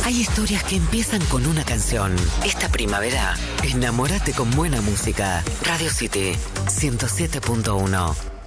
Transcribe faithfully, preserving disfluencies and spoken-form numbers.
Hay historias que empiezan con una canción. Esta primavera, enamórate con buena música. Radio City ciento siete punto uno.